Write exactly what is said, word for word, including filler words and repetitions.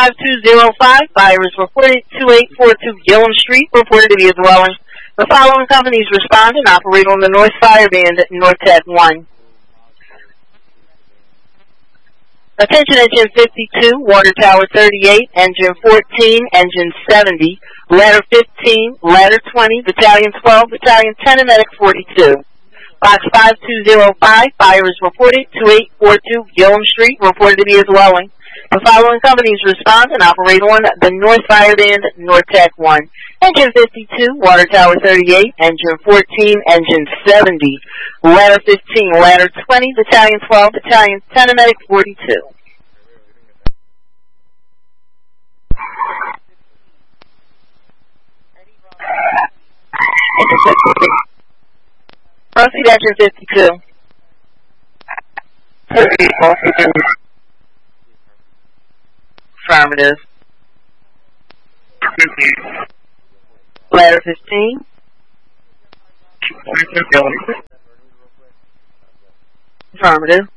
five two zero five, fire is reported. two eight four two Gillum Street, reported to be a dwelling. The following companies respond and operate on the North Fire Band at Nortec one. Attention engine fifty-two, water tower thirty-eight, engine fourteen, engine seventy, ladder fifteen, ladder twenty, battalion twelve, battalion ten, and medic forty-two. Box five two zero five, fire is reported. two eight four two Gillum Street, reported to be a dwelling. The following companies respond and operate on the North Fire Band at Nortec one. Engine fifty-two, water tower thirty-eight, engine fourteen, engine seventy, ladder fifteen, ladder twenty, battalion twelve, battalion ten, and medic forty-two. Proceed engine fifty-two. Affirmative. Ladder fifteen. Affirmative.